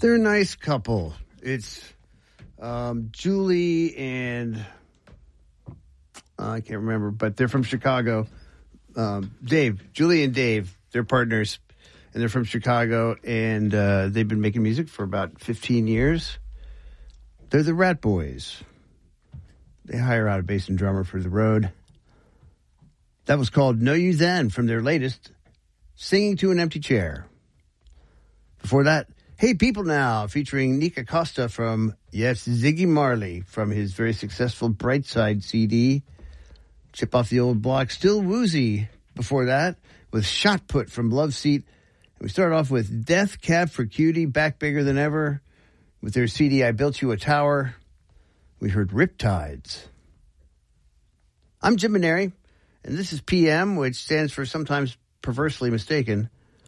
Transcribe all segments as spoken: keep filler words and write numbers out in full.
They're a nice couple. It's um, Julie and uh, I can't remember, but they're from Chicago. Um, Dave, Julie and Dave, they're partners, and they're from Chicago, and uh, they've been making music for about fifteen years. They're the Rat Boys. They hire out a bass and drummer for the road. That was called Know You Then from their latest, Singing to an Empty Chair. Before that, Hey People Now, featuring Nika Costa from, yes, Ziggy Marley from his very successful Brightside C D. Chip Off the Old Block, Still Woozy before that, with Shot Put from Love Seat. And we start off with Death Cab for Cutie, back bigger than ever, with their C D, I Built You a Tower. We heard Riptides. I'm Jim Maneri, and this is P M, which stands for Sometimes Perversely Mistaken.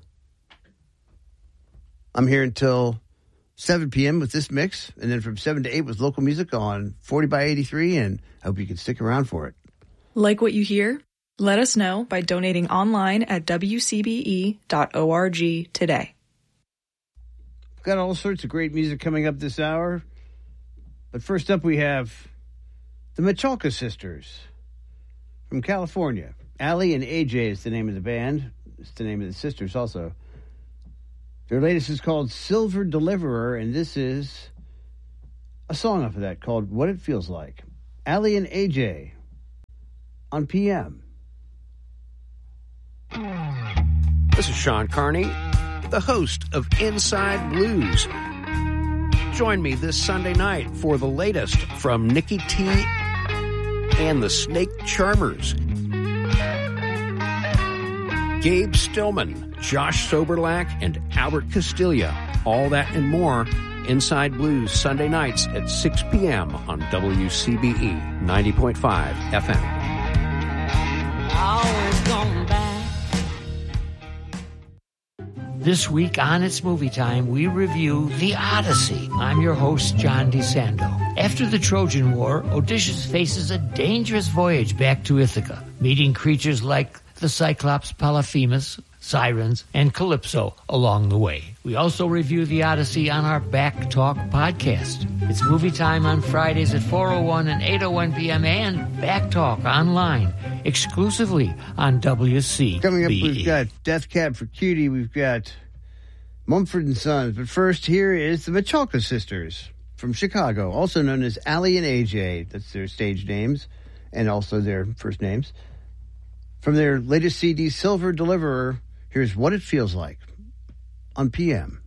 I'm here until seven p.m. with this mix, and then from seven to eight with local music on forty by eighty-three, and I hope you can stick around for it. Like what you hear? Let us know by donating online at w c b e dot org today. We've got all sorts of great music coming up this hour. But first up, we have the Michalka Sisters from California. Allie and A J is the name of the band. It's the name of the sisters also. Their latest is called Silver Deliverer, and this is a song off of that called What It Feels Like. Allie and A J on P M. This is Sean Carney, the host of Inside Blues. Join me this Sunday night for the latest from Nikki T and the Snake Charmers. Gabe Stillman, Josh Soberlack, and Albert Castilla. All that and more. Inside Blues, Sunday nights at six p.m. on W C B E ninety point five F M. Always going back. This week on It's Movie Time, we review The Odyssey. I'm your host, John DeSando. After the Trojan War, Odysseus faces a dangerous voyage back to Ithaca, meeting creatures like the Cyclops Polyphemus, Sirens, and Calypso along the way. We also review The Odyssey on our Back Talk podcast. It's Movie Time on Fridays at four oh one and eight oh one p.m. and Back Talk online, exclusively on W C B E. Coming up, we've got Death Cab for Cutie. We've got Mumford and Sons. But first, here is the Michalka Sisters from Chicago, also known as Allie and A J. That's their stage names and also their first names. From their latest C D, Silver Deliverer, here's What It Feels Like on P M.